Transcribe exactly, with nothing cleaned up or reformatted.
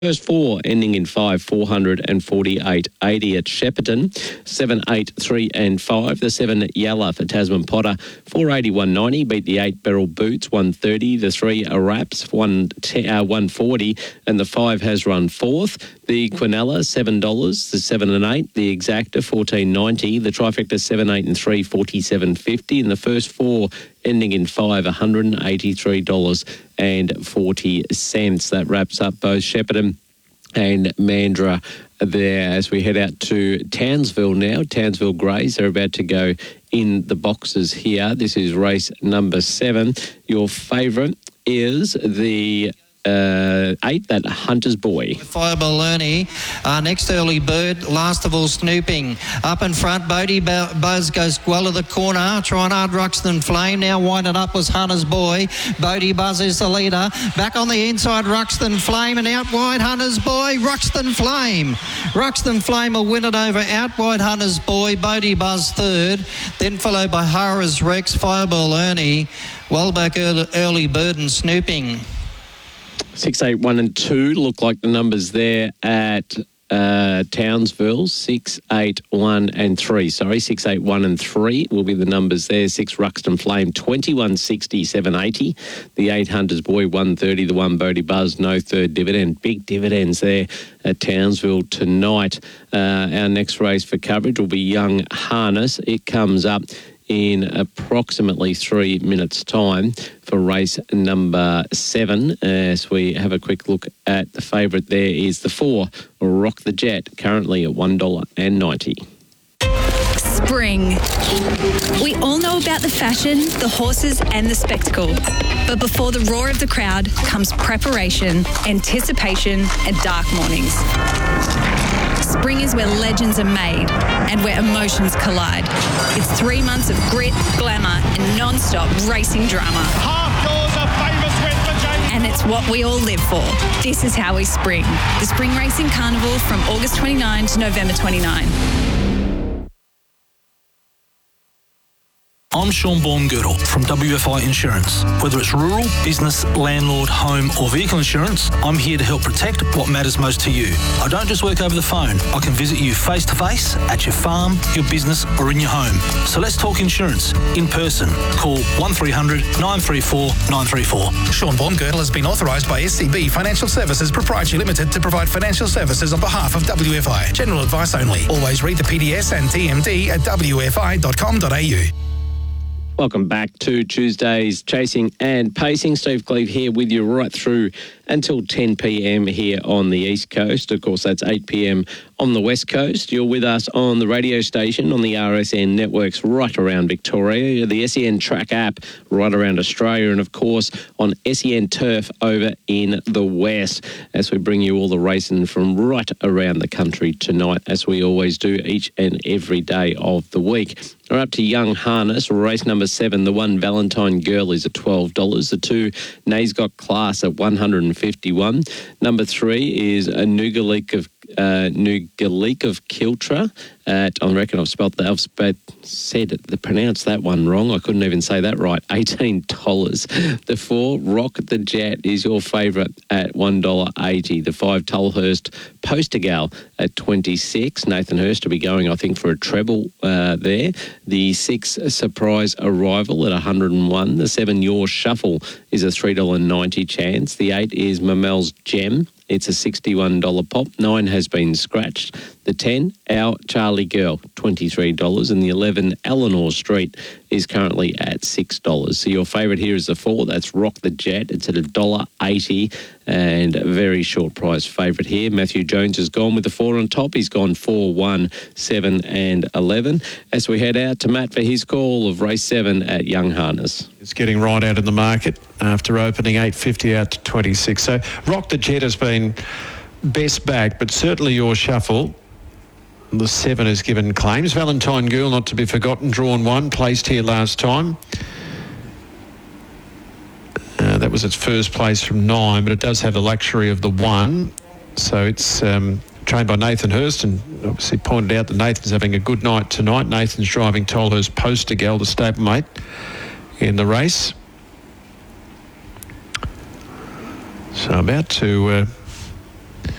First four ending in five, four forty-eight eighty at Shepparton, seven, eight, three and five. The seven Yalla for Tasman Potter, four eighty-one ninety. Beat the eight Beryl Boots, one thirty. The three Araps, one forty. And the five has run fourth. The Quinella, seven dollars. The seven and eight. The Exacta, fourteen ninety. The Trifecta, seven, eight and three, forty-seven fifty. And the first four ending in five, one hundred eighty-three dollars and forty cents. That wraps up both Shepparton and Mandurah there as we head out to Townsville now. Townsville Greys are about to go in the boxes here. This is race number seven. Your favourite is the Uh, eight, that Hunter's Boy. Fireball Ernie, uh, next Early Bird, last of all Snooping. Up in front, Bodie Buzz goes well to the corner, trying hard Ruxton Flame. Now winding up was Hunter's Boy. Bodie Buzz is the leader. Back on the inside, Ruxton Flame, and out wide Hunter's Boy, Ruxton Flame. Ruxton Flame will win it over out wide Hunter's Boy, Bodie Buzz third, then followed by Hara's Rex, Fireball Ernie, well back early, early Bird and Snooping. Six, eight, one and two look like the numbers there at uh, Townsville. Six, eight, one and three. Sorry, six, eight, one and three will be the numbers there. Six, Ruxton Flame, twenty-one sixty, seven eighty. The eight, Hunter's Boy, one thirty. The one, Bodie Buzz, no third dividend. Big dividends there at Townsville tonight. Uh, our next race for coverage will be Young Harness. It comes up in approximately three minutes' time for race number seven. As we have a quick look at the favourite, there is the four, Rock the Jet, currently at one dollar ninety. Spring. We all know about the fashion, the horses and the spectacle. But before the roar of the crowd comes preparation, anticipation and dark mornings. Spring is where legends are made and where emotions collide. It's three months of grit, glamour and non-stop racing drama. Half doors are famous with for Jamie. And it's what we all live for. This is how we spring. The Spring Racing Carnival from August twenty-ninth to November twenty-ninth. I'm Sean Baumgirtle from W F I Insurance. Whether it's rural, business, landlord, home or vehicle insurance, I'm here to help protect what matters most to you. I don't just work over the phone. I can visit you face to face at your farm, your business or in your home. So let's talk insurance in person. Call one three hundred nine three four nine three four. Sean Baumgirtle has been authorised by S C B Financial Services Proprietary Limited to provide financial services on behalf of W F I. General advice only. Always read the P D S and T M D at w f i dot com dot a u. Welcome back to Tuesday's Chasing and Pacing. Steve Cleave here with you right through until ten p.m. here on the East Coast. Of course, that's eight p.m. on the West Coast. You're with us on the radio station, on the R S N networks right around Victoria, the S E N Track app right around Australia, and of course on S E N Turf over in the West, as we bring you all the racing from right around the country tonight, as we always do each and every day of the week. We're up to Young Harness, race number seven. The one, Valentine Girl, is at twelve dollars. The two, Nays Got Class, at one hundred fifty-one dollars. Number three is a Nugalik of uh, Nugalik of Kiltra. At, I reckon I've spelt that. I've sp- said the pronounced that one wrong. I couldn't even say that right. eighteen dollars. The four, Rock the Jet, is your favourite at one dollar eighty. The five, Tolhurst Poster Gal at twenty-six. Nathan Hurst will be going, I think, for a treble uh, there. The six, Surprise Arrival at one hundred one. The seven, Your Shuffle, is a three dollars ninety chance. The eight is Mamel's Gem. It's a sixty-one dollars pop. Nine has been scratched. The ten, Our Charlie Girl, twenty-three dollars. And the eleven, Eleanor Street, is currently at six dollars. So your favourite here is the four. That's Rock the Jet. It's at one dollar eighty and a very short price favourite here. Matthew Jones has gone with the four on top. He's gone four, one, seven and eleven. As we head out to Matt for his call of race seven at Young Harness. It's getting right out in the market after opening eight fifty out to twenty-six. So Rock the Jet has been best back, but certainly Your Shuffle, the seven, has given claims. Valentine Girl, not to be forgotten, drawn one, placed here last time. Uh, that was its first place from nine, but it does have the luxury of the one. So it's um, trained by Nathan Hurst, and obviously pointed out that Nathan's having a good night tonight. Nathan's driving Tolhurst Poster Gal, the stablemate in the race. So about to uh,